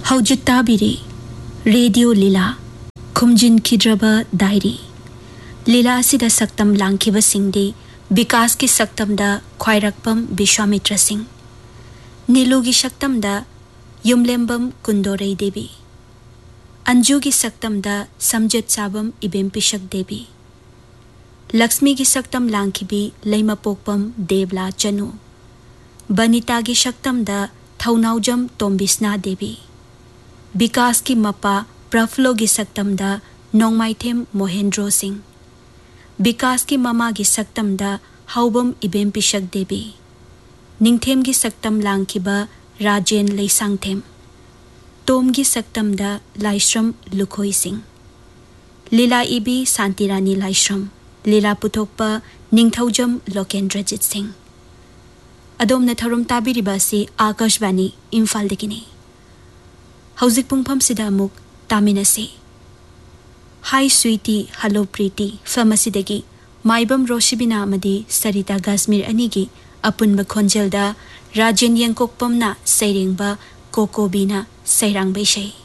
हौजिक ताबिरी radio लीला खुमजिन खिद्रबा diary लीला असिदा सक्तम लांखिबा सिंगदी विकास की सक्तम दा ख्वाइरकपम विश्वामित्र सिंह नीलू की सक्तम दा युमलेम्बम कुंदोरई देवी अंजू की सक्तम दा समजेत साबम इबेम पिशक देवी लक्ष्मी की सक्तम लांखिबी लैमपोकपम देवला चनु बनिता की सक्तम दा थौनाउजम तोम्बिस्ना देवी विकास की मपा प्रफुल्लो की सक्तम दा नोंगमाइथेम मोहेंद्रो सिंह विकास की ममा की सक्तम दा हौबम इबेम पिशक देवी निंगथेम की सक्तम लांखिबा राजेन लैसांगथेम तोम की सक्तम दा लाइश्रम लुखोई सिंह लीला इबी शांतिरानी लाइश्रम लीला पुथोकपा निंगथौजम लोकेंद्रजीत सिंह अदोमना थौरम ताबिरिबा से आकाशवाणी इम्फालदगिनी हौजिक पुंगफम सिदा अमुक तामिनसे हाई स्वीटी हेलो प्रीति फमसिदगी माइबम रोशिबिना अमदी सरिता गास्मीर अनिगी अपुनब खोंजेलदा राजेन यंकोकपमना सैरेंगबा कोकोबीना सैरांगबैशै